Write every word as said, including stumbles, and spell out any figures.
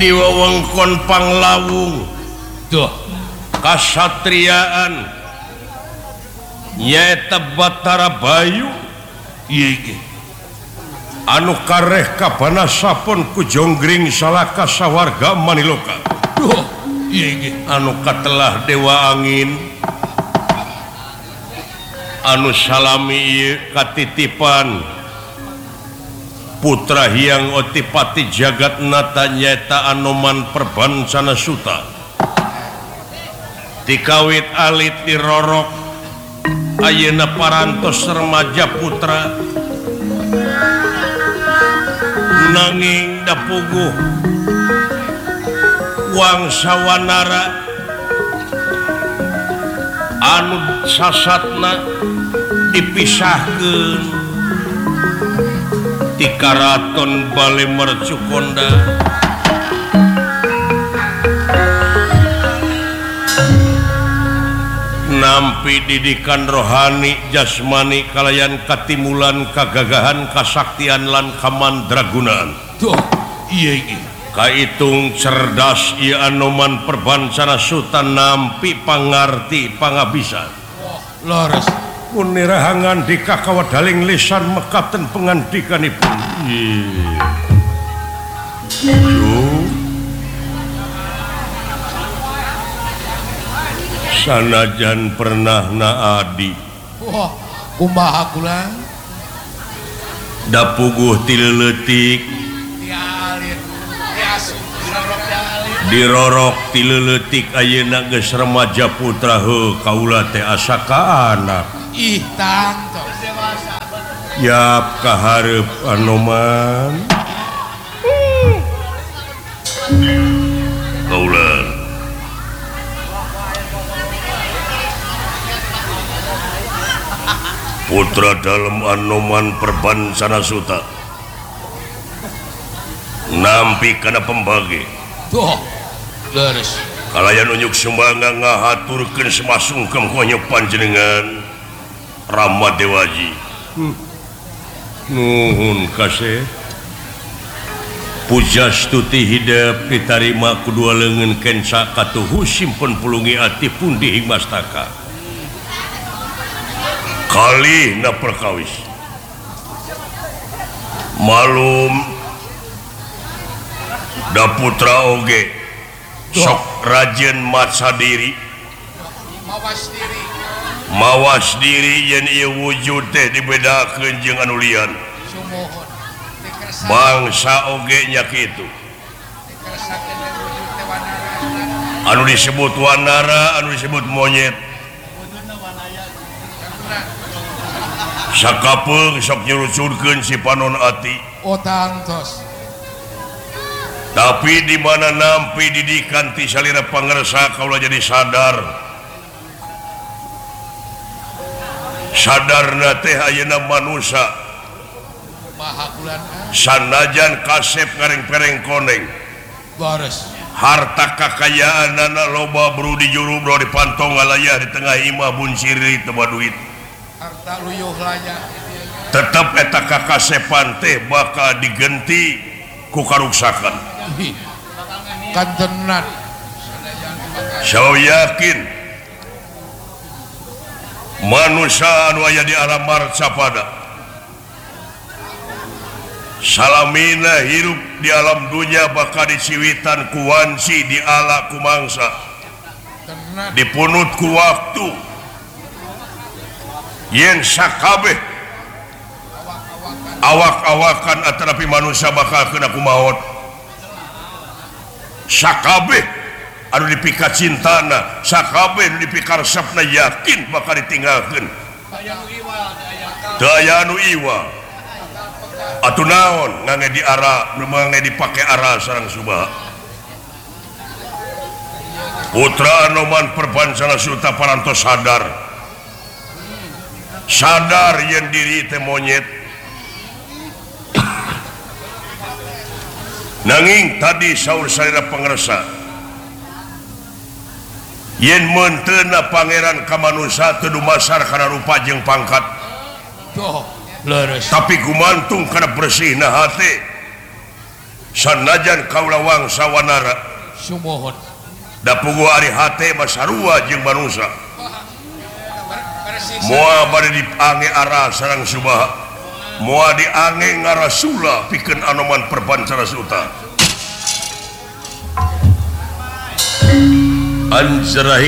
di wewengkon Panglawung tuh kasatriaan nyaeta Batara Bayu anu kareh kabanasapun ku jonggring salaka sawarga Maniloka anu katelah Dewa Angin anu salami katitipan putra Hyang Otipati Jagatnata nyaeta Anoman Perbansana Suta dikawit alit dirorok ayeuna parantos remaja putra nanging dapuguh wangsawanara anu sasatna dipisahkeun ti Karaton Bale Mercukonda nampi didikan rohani jasmani kalayan katimulan kagagahan kasaktian lan kamandragunaan tuh iya iya kaitung cerdas ieu Anoman Perbansana Suta nampi pangarti pangabisan laras punirahangan di kakawadaling lisan mekaten pengandikanipun sanajan pernah naadi wah kumaha kula dapuguh tileutik dirorok tileutik ayeuna geus remaja putra heuh kaula teh asa ka anak ih tangto yap kahareup Anoman kaula putra dalam Anoman Perbansana Suta nampi kana pembagi tuh leres kalayan unyuk sumbangan ngahaturkeun semasungkem ku panjenengan Rama Dewaji hmm. nuhun kasih pujastuti hidep ditarima kedua leungeun kenca katuhu simpen pulungi ati pundi ing mastaka kali na perkawis malum da putra oge sok rajin maca diri mawas diri mawas diri yen ieu wujud teh dibedakeun jeung anu lian sumuhun bangsa oge nya kitu anu disebut wanara anu disebut monyet sakapeung sok nyurucurkeun si panon ati oh tangtos tapi di mana nampi didikan ti salira pangersa kaula jadi sadar sadarna teh ayeuna manusia sanajan kasep ngareng-pereng koneng bares harta kekayaanana loba bro di juru bro di pantong ngalayah di tengah imah bunciri teu duit harta luyuh laya tetep eta kakasepan teh bakal digenti ku karuksakan kantenan saya yakin manusia anu aya di alam marcapada salamina hirup di alam dunia bakal diciwitan ku wanci di ala ku mangsa dipunut ku waktu yen sakabeh awak-awakan atarapi manusia bakal kena ku maut sakabeh anu dipika cintana sakabeh anu dipika resepna yakin bakal ditinggalkeun teu aya anu iwa atuh naon ngange di ara ngange dipake ara sareng subah putra Anoman Perbansana Suta parantos sadar sadar yen diri teh monyet nanging tadi saur salira pangersa yen menteuna pangeran ka manusia teu dumasar kana rupa jeung pangkat tuh leres tapi gumantung kana bersihna hate sanajan kaulawang sawanara Sumohon. da pugu ari hate masarua jeung manusia Persis. moal bade diange arah sareng subaha moal diange ngarasula pikeun anoman perpancara suta anjrah